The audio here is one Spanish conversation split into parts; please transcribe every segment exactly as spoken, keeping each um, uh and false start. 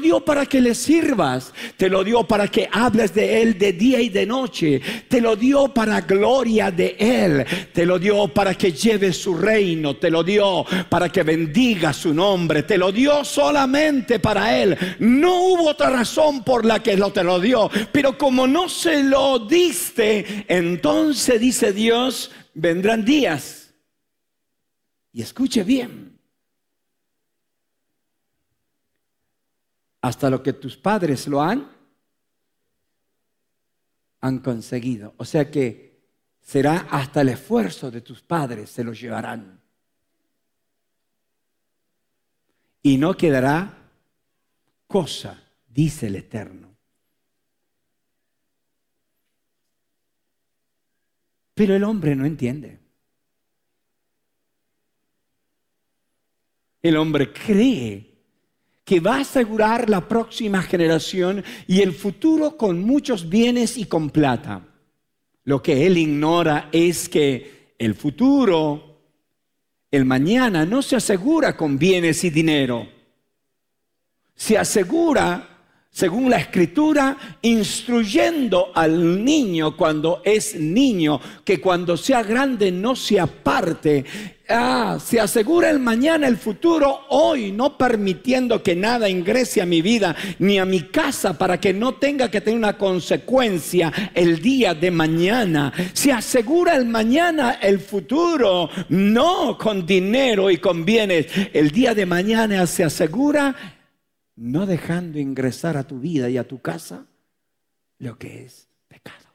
dio para que le sirvas. Te lo dio para que hables de Él de día y de noche. Te lo dio para gloria de Él. Te lo dio para que lleves su reino. Te lo dio para que bendiga su nombre. Te lo dio solamente para Él. No hubo otra razón por la que lo te lo dio. Pero como no se lo diste, entonces dice Dios, vendrán días. Y escuche bien. Hasta lo que tus padres lo han, han conseguido. O sea que será hasta el esfuerzo de tus padres se lo llevarán. Y no quedará cosa, dice el Eterno. Pero el hombre no entiende. El hombre cree que va a asegurar la próxima generación y el futuro con muchos bienes y con plata. Lo que él ignora es que el futuro, el mañana, no se asegura con bienes y dinero. Se asegura, según la Escritura, instruyendo al niño cuando es niño, que cuando sea grande no se aparte. Ah, se asegura el mañana, el futuro, hoy, no permitiendo que nada ingrese a mi vida ni a mi casa para que no tenga que tener una consecuencia el día de mañana. Se asegura el mañana, el futuro, no con dinero y con bienes. El día de mañana se asegura no dejando ingresar a tu vida y a tu casa lo que es pecado.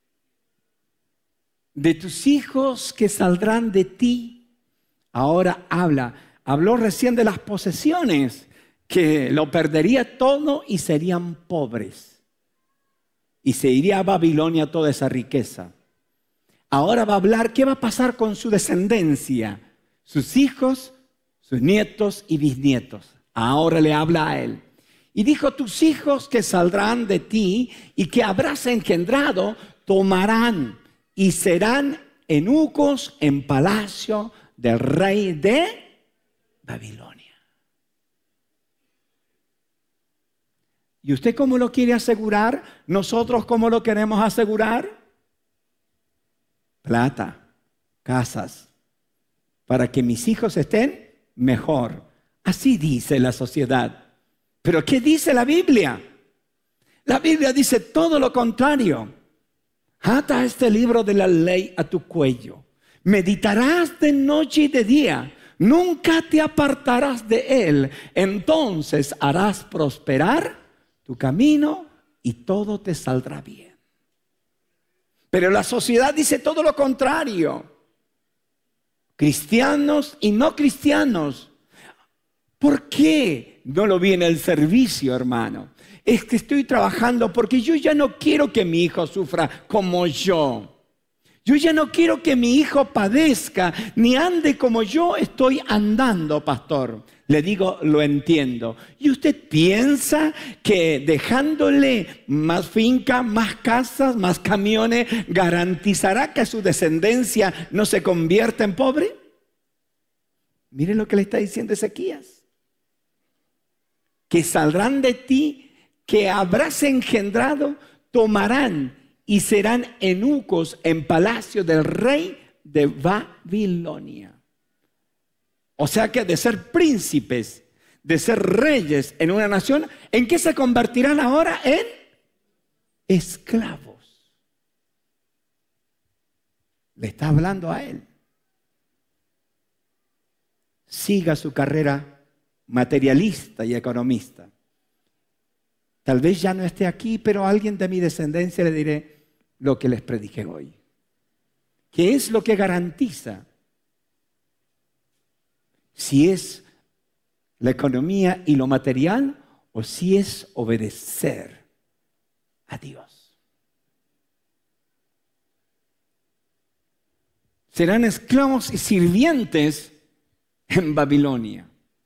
De tus hijos que saldrán de ti. Ahora habla, habló recién de las posesiones, que lo perdería todo y serían pobres. Y se iría a Babilonia toda esa riqueza. Ahora va a hablar qué va a pasar con su descendencia, sus hijos, sus nietos y bisnietos. Ahora le habla a él. Y dijo, tus hijos que saldrán de ti y que habrás engendrado, tomarán y serán eunucos en palacio del rey de Babilonia. ¿Y usted cómo lo quiere asegurar? ¿Nosotros cómo lo queremos asegurar? Plata, casas, para que mis hijos estén mejor. Así dice la sociedad. ¿Pero qué dice la Biblia? La Biblia dice todo lo contrario. Ata este libro de la ley a tu cuello. Meditarás de noche y de día, nunca te apartarás de él. Entonces harás prosperar tu camino y todo te saldrá bien. Pero la sociedad dice todo lo contrario. Cristianos y no cristianos. ¿Por qué no lo vi en el servicio, hermano? Es que estoy trabajando porque yo ya no quiero que mi hijo sufra como yo. Yo ya no quiero que mi hijo padezca ni ande como yo estoy andando, pastor. Le digo, lo entiendo. ¿Y usted piensa que dejándole más finca, más casas, más camiones, garantizará que su descendencia no se convierta en pobre? Miren lo que le está diciendo Ezequías. Que saldrán de ti, que habrás engendrado, tomarán y serán eunucos en palacio del rey de Babilonia. O sea que de ser príncipes, de ser reyes en una nación, ¿en qué se convertirán ahora? En esclavos. Le está hablando a él. Siga su carrera materialista y economista. Tal vez ya no esté aquí, pero a alguien de mi descendencia le diré lo que les prediqué hoy. ¿Qué es lo que garantiza? Si es la economía y lo material o si es obedecer a Dios. Serán esclavos y sirvientes en Babilonia.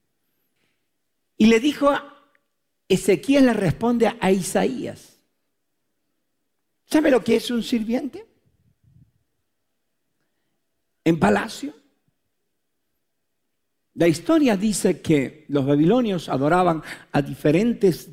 Y le dijo, Ezequiel le responde a Isaías. ¿Sabe lo que es un sirviente? En palacio. La historia dice que los babilonios adoraban a diferentes